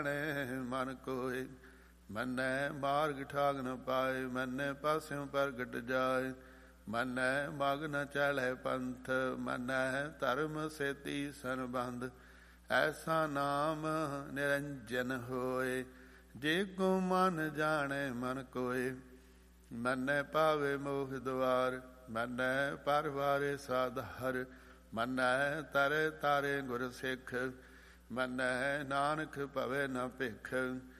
ਮਨ ਕੋਇ। ਮੰਨੈ ਮਾਰਗ ਠਾਗ ਨ ਪਾਏ, ਮੰਨੈ ਪਾਸਿਓਂ ਪ੍ਰਗਟ ਜਾਏ। ਮੰਨੈ ਮਗ ਨ ਚਲੈ ਪੰਥ, ਮੰਨੈ ਧਰਮ ਸੇਤੀ ਸੰਬੰਧ। ਐਸਾ ਨਾਮ ਨਿਰੰਜਨ ਹੋਏ, ਜੇ ਕੋ ਮਨ ਜਾਣੈ ਮਨ ਕੋਇ। ਮੰਨੈ ਪਾਵੇ ਮੋਖ ਦੁਆਰ, ਮੰਨੈ ਪਰ ਵਾਰੇ ਸਾਧਾਰ। ਮੰਨੈ ਤਰੇ ਤਾਰੇ ਗੁਰ ਸਿੱਖ, ਮੰਨੈ ਨਾਨਕ ਭਵੈ ਨ ਭਿਖ।